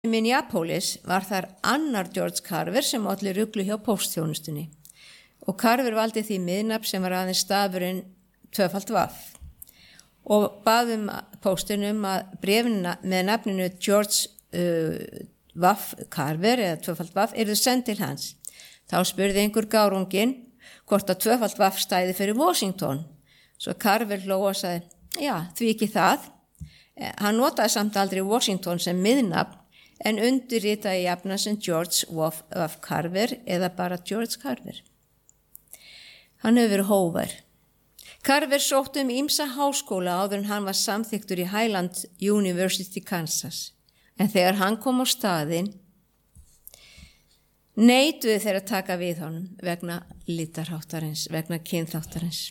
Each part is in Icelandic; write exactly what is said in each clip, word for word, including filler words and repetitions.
Í Minneapolis var þar annar George Carver sem olli ruglu hjá póstþjónustunni og Carver valdi því miðnafn sem var aðeins stafurinn tvöfalt vaff og baðum póstinum að bréfina með nafninu George uh, Vaff Carver eða tvöfalt vaff yrðu send til hans. Þá spurði einhver gárunginn hvort að tvöfalt vaff stæði fyrir Washington. Svo Carver hló og sagði, já, því ekki það. Hann notaði samt aldrei Washington sem miðnafn en undirritaði jafna sem George Vaff Carver eða bara George Carver. Hann hefur verið hóvar. Carver sótti um ýmsa háskóla áður en hann var samþyktur í Highland University, Kansas. En þegar hann kom á staðinn, neituðu þeir að taka við honum vegna litarháttarins, vegna kynþáttarins.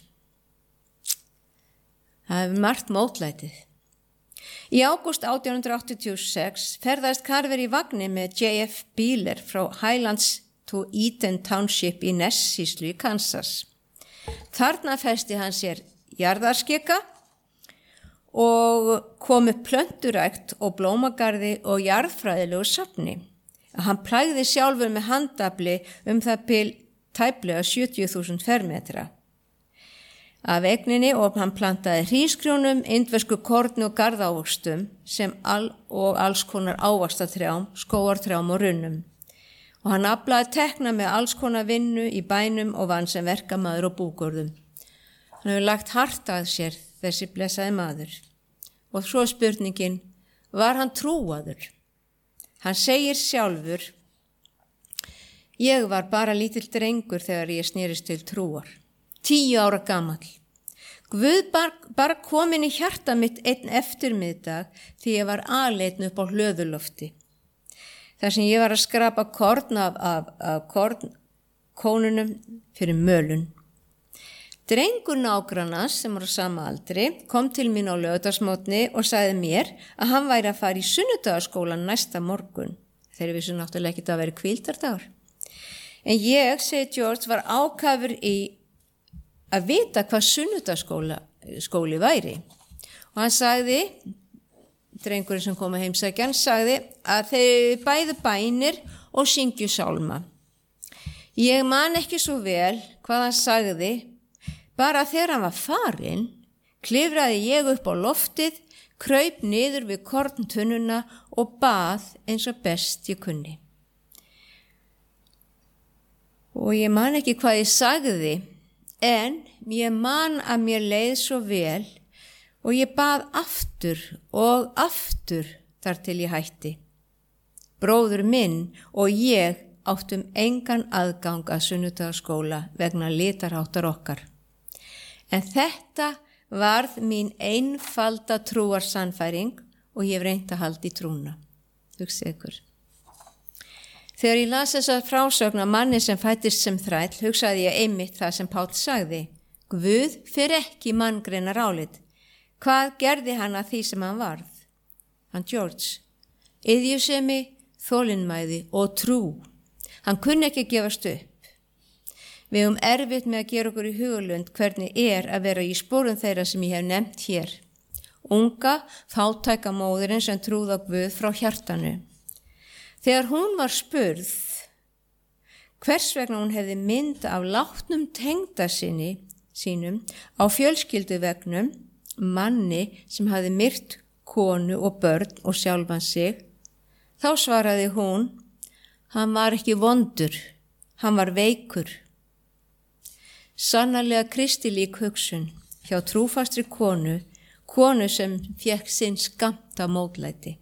Það hefur margt mótlætið. Í ágúst átján hundrað áttatíu og sex ferðaðist Carver í vagni með J F Beeler frá Highlands to Eaton Township í Ness-sýslu í Kansas. Þarna festi hann sér jarðarskika og kom upp plönturækt og blómagarði og jarðfræðilegu safni. Hann plægði sjálfur með handafli um það bil tæplega sjötíu þúsund fermetra. Af eigninni og hann plantaði hrísgrjónum, indversku korni og garðávöxtum sem all og alls konar ávaxtatrjám, skógartrjám og runnum. Og hann aflaði tekna með alls konar vinnu í bænum og vann sem verkamaður og búgörðum. Hann hefur lagt hart að sér þessi blessaði maður. Og svo spurningin, var hann trúaður? Hann segir sjálfur, ég var bara lítill drengur þegar ég snerist til trúar. Tíu ára gamall. Guð bar, bara komin í hjarta mitt einn eftirmiðdag því ég var aleinn upp á hlöðulofti. Þar sem ég var að skrapa korn af, af, af korn kónunum fyrir mölun. Drengur nágrannans sem var á sama aldri kom til mín á laugardagsmótni og sagði mér að hann væri að fara í sunnudagaskólan næsta morgun. Þeir vissu náttúrulega ekki að vera hvíldardagur. En ég, segi George, var ákafur í að vita hvað sunnudagaskóli væri. Og hann sagði, drengurinn sem kom að heimsækja, hann sagði að þeir bæðu bænir og syngju sálma. Ég man ekki svo vel hvað hann sagði, bara þegar hann var farinn, klifraði ég upp á loftið, kraup niður við korntunnuna og bað eins og best ég kunni. Og ég man ekki hvað ég sagði, en ég man að mér leið svo vel og ég bað aftur og aftur þar til ég hætti. Bróður minn og ég áttum engan aðgang að sunnudagaskóla vegna litarháttar okkar. En þetta varð mín einfalda trúarsannfæring og ég hef reynt að halda í trúna. Hugsið ykkur. Þegar ég las þessar frásögn af manni sem fættist sem þræll, hugsaði ég einmitt það sem Páll sagði. Guð fer ekki manngreinar álit. Hvað gerði hann að því sem hann varð? Hann George. Iðjusemi, þolinmæði og trú. Hann kunni ekki að gefast upp. Við höfum erfitt með að gera okkur í hugulund hvernig er að vera í sporum þeirra sem ég hef nefnt hér. Unga, fátæka móðurinn sem trúði á Guð frá hjartanu. Þegar hún var spurð hvers vegna hún hefði mynd af látnum tengdasyni sínum á fjölskylduvegnum, manni sem hafði myrt konu og börn og sjálfan sig, þá svaraði hún, hann var ekki vondur, hann var veikur. Sannarlega kristilík hugsun hjá trúfastri konu, konu sem fékk sinn skammt af mótlæti.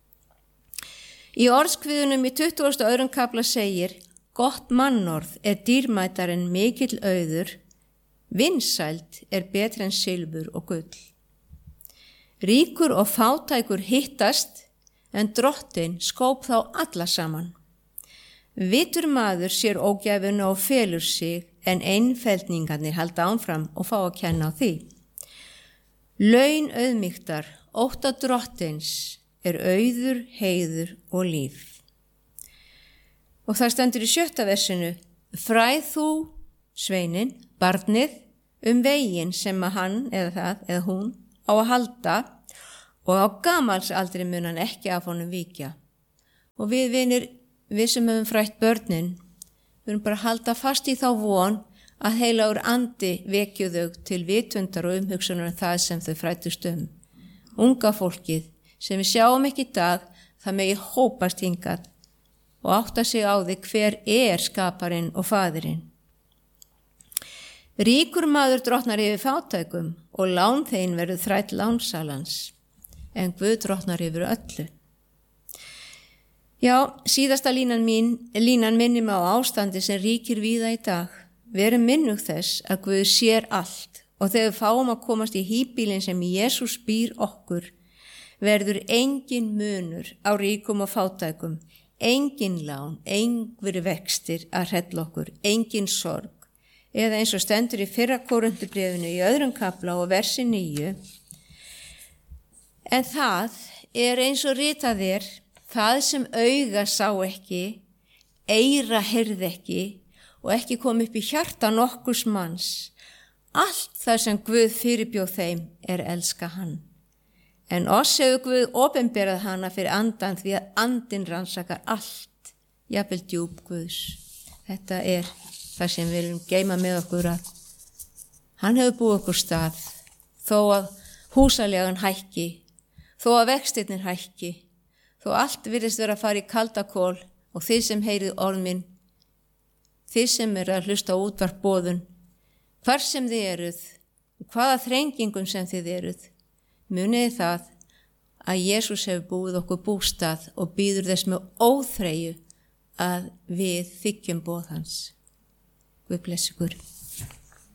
Í orðskviðunum í tuttugasta og öðrum kafla segir, gott mannorð er dýrmætar en mikill auður, vinsæld er betri en silfur og gull. Ríkur og fátækur hittast, en drottin skóp þá alla saman. Vitur maður sér ógæfuna og felur sig, en einfeldningarnir halda áfram og fá að kenna á því. Laun auðmýktar, ótta drottins, er auður, heiður og líf. Og það stendur í sjötta versinu, fræð þú, sveinin, barnið, um veginn sem að hann eða það eða hún á að halda og á gamals aldri mun hann ekki af honum víkja. Og við vinir, við sem höfum frætt börnin, við erum bara að halda fast í þá von að heilagur andi vekju þau til vitundar og umhugsunar um það sem þau frættust um. Unga fólkið sem við sjáum ekki í dag, það megi hópast hingað og átta sig á því hver er skaparinn og faðirinn. Ríkur maður drottnar yfir fátækum og lánþeginn verður þræll lánsalans, en Guð drottnar yfir öllu. Já, síðasta línan mín, línan minnum á ástandi sem ríkir víða í dag. Við erum minnug þess að Guð sér allt og þegar við fáum að komast í híbýlinn sem Jesús býr okkur, verður engin munur á ríkum og fátækum, engin lán, engir vextir að hrella okkur, engin sorg. Eða eins og stendur í fyrra Korinthubréfinu í öðrum kafla og versi níu. En það er eins og ritað er, það sem auga sá ekki, eyra heyrði ekki og ekki kom upp í hjarta nokkurs manns. Allt það sem Guð fyrirbjóð þeim er elska hann. En oss hefur Guð opinberað hana fyrir andan því að andinn rannsakar allt, jafnvel djúp Guðs. Þetta er það sem við viljum geyma með okkur að hann hefur búið okkur stað, þó að húsalegan hækki, þó að vextirnir hækki, þó allt virðist vera að fara í kaldakol og þið sem heyrið orð minn, þið sem eru að hlusta á útvarpboðun, hvar sem þið eruð, hvaða þrengingum sem þið eruð, muniði það að Jesús hefur búið okkur bústað og býður þess með óþreyju að við þiggjum boð hans. Guð blessi ykkur.